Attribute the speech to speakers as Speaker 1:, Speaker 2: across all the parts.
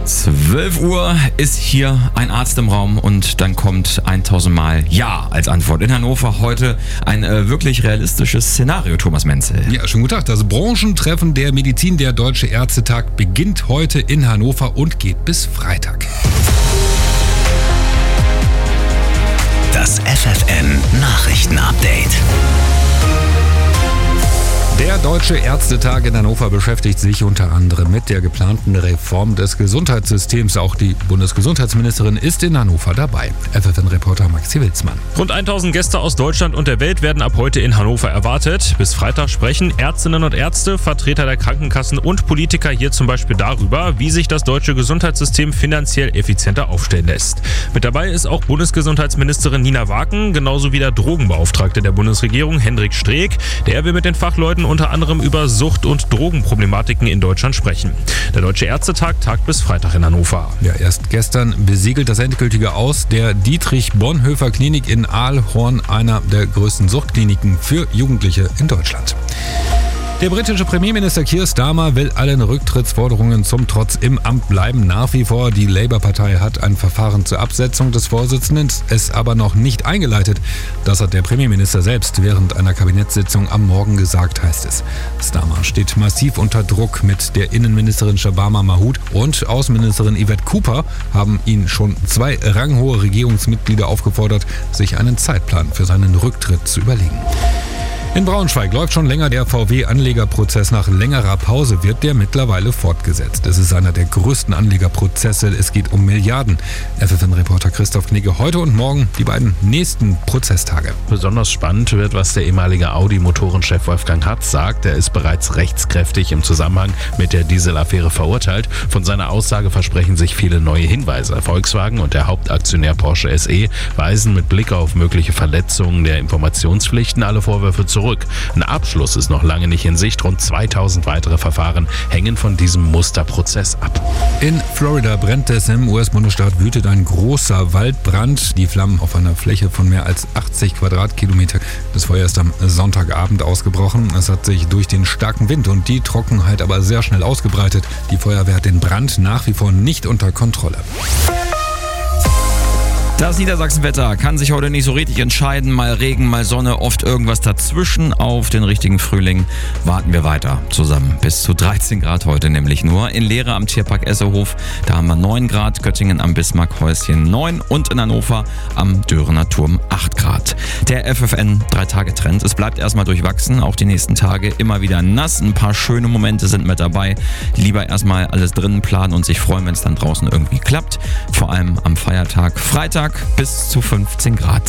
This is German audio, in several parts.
Speaker 1: 12 Uhr ist hier ein Arzt im Raum und dann kommt 1000 Mal Ja als Antwort. In Hannover heute ein wirklich realistisches Szenario, Thomas Menzel.
Speaker 2: Ja, schönen guten Tag. Das Branchentreffen der Medizin, der Deutsche Ärztetag, beginnt heute in Hannover und geht bis Freitag.
Speaker 3: Das FFN-Nachrichten-Update.
Speaker 2: Der Deutsche Ärztetag in Hannover beschäftigt sich unter anderem mit der geplanten Reform des Gesundheitssystems. Auch die Bundesgesundheitsministerin ist in Hannover dabei. FFN-Reporter Maxi Wilsmann.
Speaker 4: Rund 1000 Gäste aus Deutschland und der Welt werden ab heute in Hannover erwartet. Bis Freitag sprechen Ärztinnen und Ärzte, Vertreter der Krankenkassen und Politiker hier zum Beispiel darüber, wie sich das deutsche Gesundheitssystem finanziell effizienter aufstellen lässt. Mit dabei ist auch Bundesgesundheitsministerin Nina Waken, genauso wie der Drogenbeauftragte der Bundesregierung Hendrik Streeck. Der will mit den Fachleuten unter anderem über Sucht- und Drogenproblematiken in Deutschland sprechen. Der Deutsche Ärztetag tagt bis Freitag in Hannover.
Speaker 2: Ja, erst gestern besiegelt das endgültige Aus der Dietrich-Bonhoeffer-Klinik in Aalhorn, einer der größten Suchtkliniken für Jugendliche in Deutschland. Der britische Premierminister Keir Starmer will allen Rücktrittsforderungen zum Trotz im Amt bleiben. Nach wie vor, die Labour-Partei hat ein Verfahren zur Absetzung des Vorsitzenden, es aber noch nicht eingeleitet. Das hat der Premierminister selbst während einer Kabinettssitzung am Morgen gesagt, heißt es. Starmer steht massiv unter Druck. Mit der Innenministerin Shabana Mahmood und Außenministerin Yvette Cooper haben ihn schon 2 ranghohe Regierungsmitglieder aufgefordert, sich einen Zeitplan für seinen Rücktritt zu überlegen. In Braunschweig läuft schon länger der VW-Anlegerprozess. Nach längerer Pause wird der mittlerweile fortgesetzt. Es ist einer der größten Anlegerprozesse. Es geht um Milliarden. FFN-Reporter Christoph Knigge heute und morgen die beiden nächsten Prozesstage.
Speaker 5: Besonders spannend wird, was der ehemalige Audi-Motorenchef Wolfgang Hatz sagt. Er ist bereits rechtskräftig im Zusammenhang mit der Dieselaffäre verurteilt. Von seiner Aussage versprechen sich viele neue Hinweise. Volkswagen und der Hauptaktionär Porsche SE weisen mit Blick auf mögliche Verletzungen der Informationspflichten alle Vorwürfe zurück. Ein Abschluss ist noch lange nicht in Sicht. Rund 2000 weitere Verfahren hängen von diesem Musterprozess ab.
Speaker 2: In Florida brennt es. Im US-Bundesstaat wütet ein großer Waldbrand. Die Flammen auf einer Fläche von mehr als 80 Quadratkilometer. Das Feuer ist am Sonntagabend ausgebrochen. Es hat sich durch den starken Wind und die Trockenheit aber sehr schnell ausgebreitet. Die Feuerwehr hat den Brand nach wie vor nicht unter Kontrolle.
Speaker 1: Das Niedersachsenwetter kann sich heute nicht so richtig entscheiden. Mal Regen, mal Sonne, oft irgendwas dazwischen. Auf den richtigen Frühling warten wir weiter zusammen. Bis zu 13 Grad heute nämlich nur. In Lehre am Tierpark Essehof, da haben wir 9 Grad. Göttingen am Bismarckhäuschen 9 und in Hannover am Dörener Turm 8 Grad. Der FFN 3-Tage-Trend. Es bleibt erstmal durchwachsen. Auch die nächsten Tage immer wieder nass. Ein paar schöne Momente sind mit dabei. Lieber erstmal alles drinnen planen und sich freuen, wenn es dann draußen irgendwie klappt. Vor allem am Feiertag Freitag bis zu 15 Grad.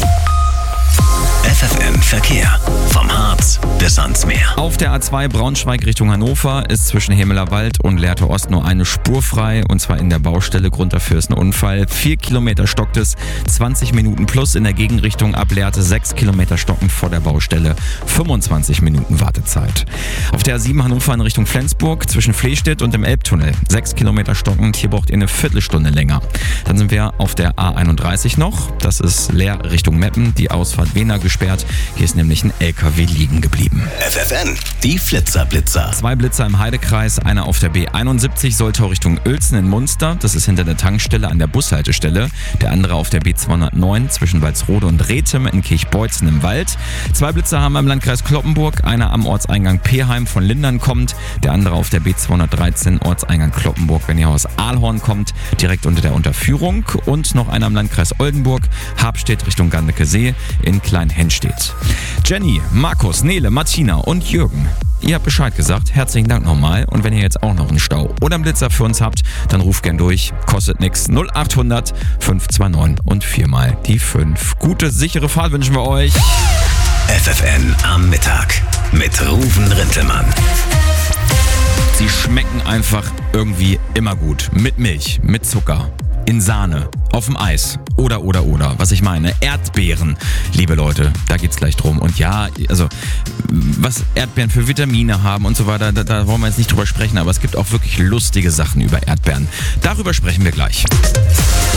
Speaker 3: FFN Verkehr. Vom Harz bis ans Meer.
Speaker 1: Auf der A2 Braunschweig Richtung Hannover ist zwischen Hemelerwald und Lehrte Ost nur eine Spur frei, und zwar in der Baustelle. Grund dafür ist ein Unfall. 4 Kilometer stockt es, 20 Minuten plus in der Gegenrichtung ab Lehrte, 6 Kilometer stockend vor der Baustelle, 25 Minuten Wartezeit. Auf der A7 Hannover in Richtung Flensburg zwischen Flehstedt und dem Elbtunnel, 6 Kilometer stockend, hier braucht ihr eine Viertelstunde länger. Dann sind wir auf der A31 noch, das ist Leer Richtung Meppen, die Ausfahrt Wena gesperrt. Hier ist nämlich ein LKW liegen geblieben.
Speaker 3: FFN, die Flitzer-Blitzer.
Speaker 1: 2 Blitzer im Heidekreis, einer auf der B71 Soltau Richtung Uelzen in Munster, das ist hinter der Tankstelle an der Bushaltestelle. Der andere auf der B209 zwischen Walsrode und Rethem in Kirchbeutzen im Wald. 2 Blitzer haben wir im Landkreis Cloppenburg, einer am Ortseingang Peheim von Lindern kommt, der andere auf der B213 Ortseingang Cloppenburg, wenn ihr aus Aalhorn kommt, direkt unter der Unterführung, und noch einer im Landkreis Oldenburg, Habstedt Richtung Gandeke-See in Kleinhenstedt. Jenny, Markus, Nele, Martina und Jürgen, ihr habt Bescheid gesagt. Herzlichen Dank nochmal. Und wenn ihr jetzt auch noch einen Stau oder einen Blitzer für uns habt, dann ruft gern durch. Kostet nix. 0800 529 und 4 mal die 5. Gute, sichere Fahrt wünschen wir euch.
Speaker 3: FFN am Mittag mit Ruven Rintelmann.
Speaker 1: Sie schmecken einfach irgendwie immer gut. Mit Milch, mit Zucker, in Sahne, auf dem Eis oder. Was ich meine, Erdbeeren, liebe Leute, da geht's gleich drum. Und ja, also was Erdbeeren für Vitamine haben und so weiter, da wollen wir jetzt nicht drüber sprechen, aber es gibt auch wirklich lustige Sachen über Erdbeeren. Darüber sprechen wir gleich.